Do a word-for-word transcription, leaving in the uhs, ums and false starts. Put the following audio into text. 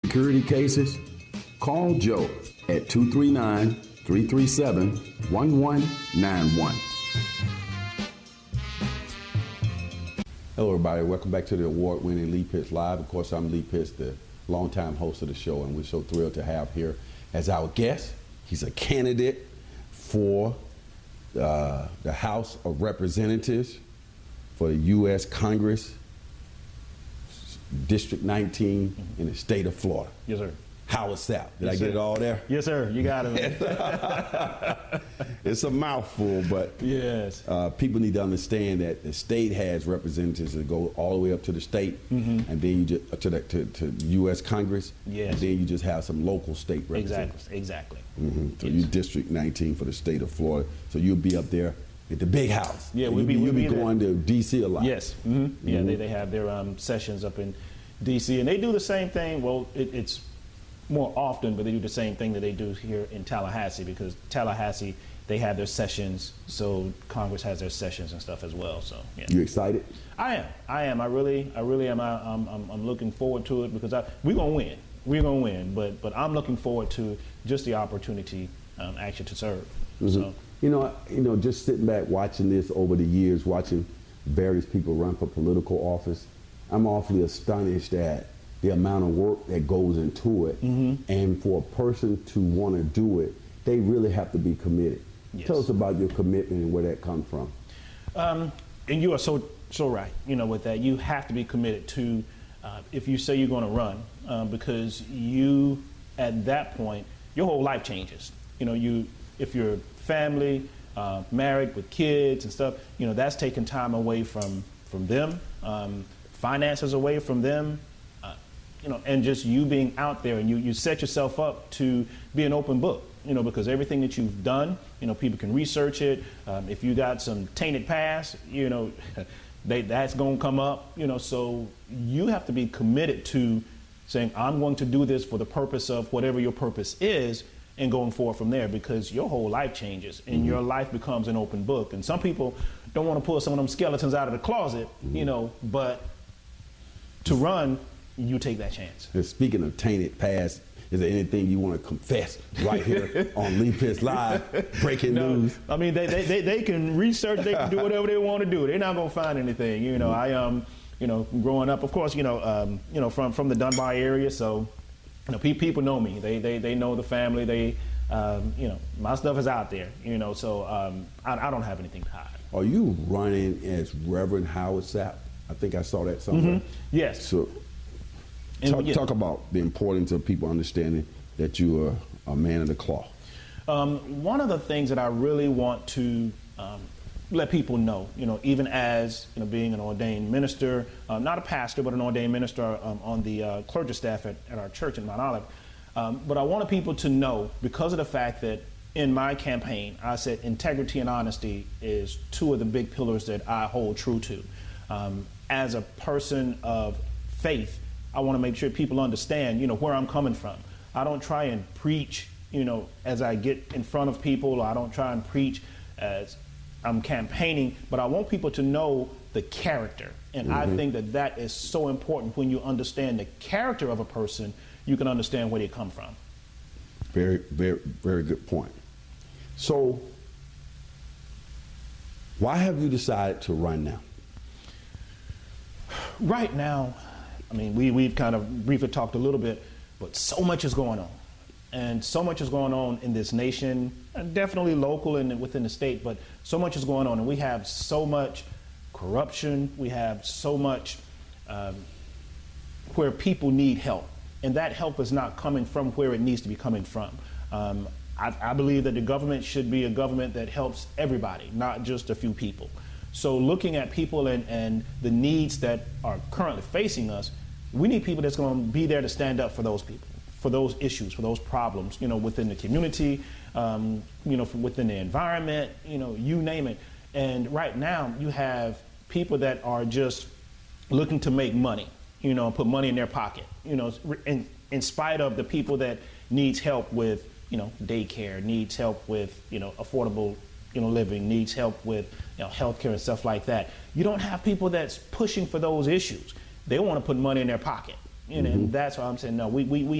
security cases? Call Joe at two three nine, three three seven, one one nine one. Hello, everybody. Welcome back to the award-winning Lee Pitts Live. Of course, I'm Lee Pitts, the longtime host of the show, and we're so thrilled to have here as our guest. He's a candidate for uh, the House of Representatives for the U S Congress, District nineteen in the state of Florida. Yes, sir. Howard Sapp. Did Yes, I get sir. it all there? Yes, sir. You got it. It's a mouthful, but yes. uh, people need to understand that the state has representatives that go all the way up to the state, Mm-hmm. and then you just to the to, to U S Congress, Yes. and then you just have some local state representatives. Exactly. Exactly. Mm-hmm. So Yes. you District nineteen for the state of Florida. So you'll be up there at the big house. Yeah, And we'll you'll be- you'll we'll be be there. going to D C a lot. Yes. Mm-hmm. Yeah, Mhm. they, they have their um, sessions up in D C, and they do the same thing. Well, it, it's more often, but they do the same thing that they do here in Tallahassee, because Tallahassee, they have their sessions, so Congress has their sessions and stuff as well. So yeah. You excited? I am. I am. I really, I really am. I, I'm, I'm, I'm looking forward to it, because I, we're gonna win. We're gonna win. But, but I'm looking forward to just the opportunity, um, actually, to serve. Mhm. So You know, you know, just sitting back watching this over the years, watching various people run for political office, I'm awfully astonished at the amount of work that goes into it. Mm-hmm. And for a person to want to do it, they really have to be committed. Yes. Tell us about your commitment and where that comes from. Um, and you are so so right. You know, with that, you have to be committed to. Uh, if you say you're going to run, um, because you, at that point, your whole life changes. You know, you if you're family, uh, married with kids and stuff, you know, that's taking time away from from them, um, finances away from them. Uh, you know, and just you being out there, and you you set yourself up to be an open book. You know, because everything that you've done, you know, people can research it. Um, if you got some tainted past, you know, they, that's going to come up, you know, so you have to be committed to saying, I'm going to do this for the purpose of whatever your purpose is, and going forward from there, because your whole life changes and mm-hmm. your life becomes an open book. And some people don't want to pull some of them skeletons out of the closet, mm-hmm. you know, but to run, you take that chance. And speaking of tainted past, is there anything you want to confess right here on Lee Pitts Live? Breaking no, news. I mean, they, they, they, they can research, they can do whatever they want to do. They're not going to find anything. You know, mm-hmm. I, um, you know, growing up, of course, you know, um, you know, from, from the Dunbar area. So, you know, pe- people know me. They, they, they know the family. They, um, you know, my stuff is out there, you know, so um, I, I don't have anything to hide. Are you running as Reverend Howard Sapp? I think I saw that somewhere. Mm-hmm. Yes. So, And, talk, yeah. talk about the importance of people understanding that you are a man of the cloth. Um, one of the things that I really want to um, let people know, you know, even as you know, being an ordained minister, um, not a pastor, but an ordained minister um, on the uh, clergy staff at, at our church in Mount Olive. Um, but I wanted people to know, because of the fact that in my campaign, I said integrity and honesty is two of the big pillars that I hold true to. Um, as a person of faith, I want to make sure people understand, you know, where I'm coming from. I don't try and preach, you know, as I get in front of people. Or I don't try and preach as I'm campaigning, but I want people to know the character. And mm-hmm. I think that that is so important. When you understand the character of a person, you can understand where they come from. Very, very, very good point. So, why have you decided to run now? Right now, I mean, we, we've kind of briefly talked a little bit, but so much is going on. And so much is going on in this nation, and definitely local and within the state, but so much is going on. And we have so much corruption. We have so much um, where people need help. And that help is not coming from where it needs to be coming from. Um, I, I believe that the government should be a government that helps everybody, not just a few people. So looking at people and, and the needs that are currently facing us, we need people that's going to be there to stand up for those people, for those issues, for those problems, you know, within the community, um, you know, within the environment, you know, you name it. And right now you have people that are just looking to make money, you know, put money in their pocket, you know, in, in spite of the people that needs help with, you know, daycare, needs help with, you know, affordable, you know, living, needs help with, you know, healthcare and stuff like that. You don't have people that's pushing for those issues. They want to put money in their pocket. You know, mm-hmm. and that's why I'm saying, no, we, we, we